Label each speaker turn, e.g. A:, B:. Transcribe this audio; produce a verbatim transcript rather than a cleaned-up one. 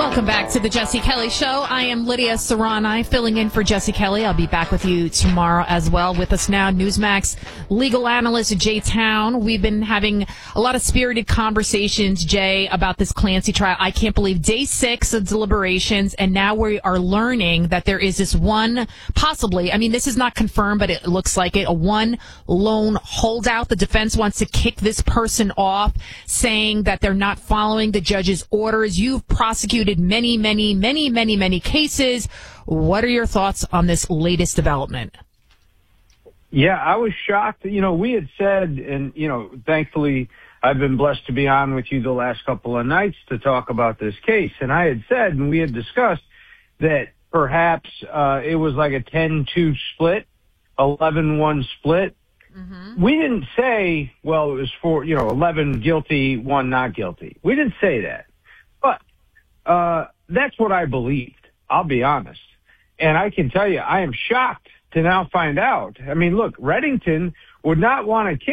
A: Welcome back to the Jesse Kelly Show. I am Lydia Serrani, filling in for Jesse Kelly. I'll be back with you tomorrow as well. With us now, Newsmax legal analyst Jay Town. We've been having a lot of spirited conversations, Jay, about this Clancy trial. I can't believe day six of deliberations, and now we are learning that there is this one, possibly, I mean, this is not confirmed, but it looks like it, a one lone holdout. The defense wants to kick this person off, saying that they're not following the judge's orders. You've prosecuted many, many, many, many, many cases. What are your thoughts on this latest development?
B: Yeah, I was shocked. You know, we had said, and, you know, thankfully I've been blessed to be on with you the last couple of nights to talk about this case. And I had said, and we had discussed that perhaps uh, it was like a ten two split, eleven one split. Mm-hmm. We didn't say, well, it was for, you know, eleven guilty, one not guilty. We didn't say that. But uh, that's what I believed, I'll be honest. And I can tell you, I am shocked to now find out. I mean, look, Reddington would not want to kick